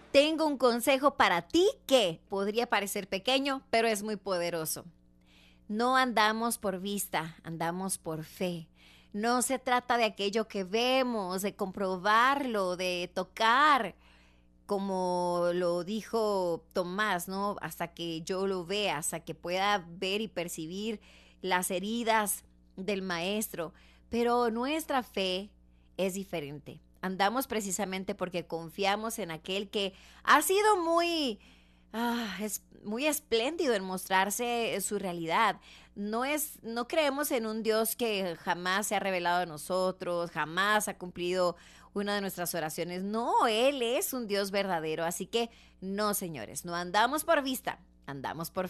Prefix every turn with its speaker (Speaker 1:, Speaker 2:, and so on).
Speaker 1: Tengo un consejo para ti que podría parecer pequeño, pero es muy poderoso. No andamos por vista, andamos por fe. No se trata de aquello que vemos, de comprobarlo, de tocar, como lo dijo Tomás, ¿no? Hasta que yo lo vea, hasta que pueda ver y percibir las heridas del maestro. Pero nuestra fe es diferente. Andamos precisamente porque confiamos en aquel que ha sido es muy espléndido en mostrarse su realidad. No creemos en un Dios que jamás se ha revelado a nosotros, jamás ha cumplido una de nuestras oraciones. No, Él es un Dios verdadero. Así que no, señores, no andamos por vista, andamos por